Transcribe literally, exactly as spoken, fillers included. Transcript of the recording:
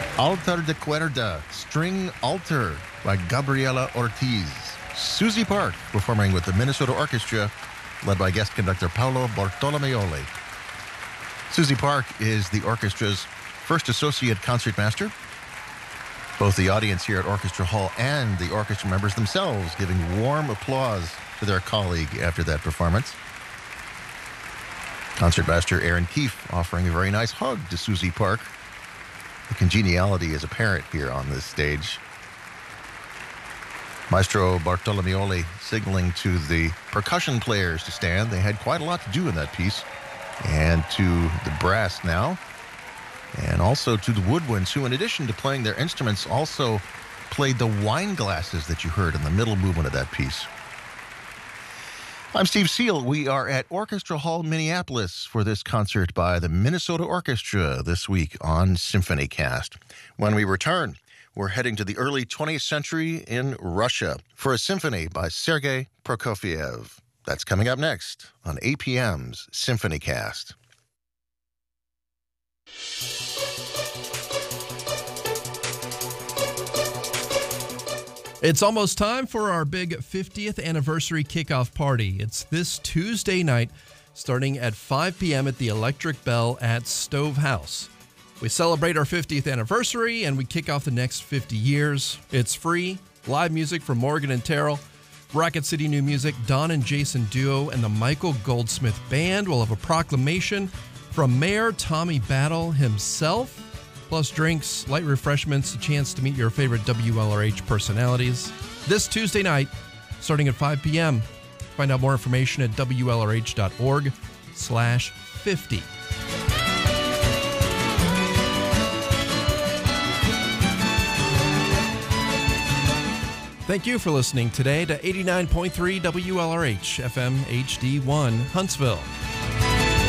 Altar de Cuerda, String Altar by Gabriela Ortiz. Susie Park performing with the Minnesota Orchestra, led by guest conductor Paolo Bartolomeoli. Susie Park is the orchestra's first associate concertmaster. Both the audience here at Orchestra Hall and the orchestra members themselves giving warm applause to their colleague after that performance. Concertmaster Aaron Keefe offering a very nice hug to Susie Park. The congeniality is apparent here on this stage. Maestro Bartolomeoli signaling to the percussion players to stand. They had quite a lot to do in that piece. And to the brass now. And also to the woodwinds, who in addition to playing their instruments also played the wine glasses that you heard in the middle movement of that piece. I'm Steve Seal. We are at Orchestra Hall, Minneapolis for this concert by the Minnesota Orchestra this week on SymphonyCast. When we return, we're heading to the early twentieth century in Russia for a symphony by Sergei Prokofiev. That's coming up next on A P M's SymphonyCast. It's almost time for our big fiftieth anniversary kickoff party. It's this Tuesday night, starting at five p.m. at the Electric Bell at Stove House. We celebrate our fiftieth anniversary and we kick off the next fifty years. It's free, live music from Morgan and Terrell, Rocket City New Music, Don and Jason Duo, and the Michael Goldsmith Band will have a proclamation from Mayor Tommy Battle himself. Plus drinks, light refreshments, a chance to meet your favorite W L R H personalities. This Tuesday night, starting at five p.m. Find out more information at W L R H dot org slash fifty. Thank you for listening today to eighty-nine point three W L R H F M H D one Huntsville.